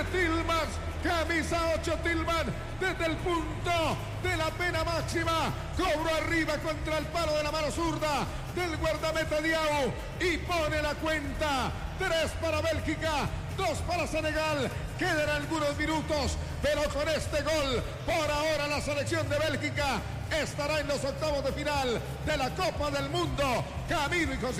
Tillman, camisa 8 Tillman, desde el punto de la pena máxima, cobró arriba contra el palo de la mano zurda del guardameta Diao y pone la cuenta. 3 para Bélgica, 2 para Senegal. Quedan algunos minutos, pero con este gol, por ahora la selección de Bélgica estará en los octavos de final de la Copa del Mundo. Camino y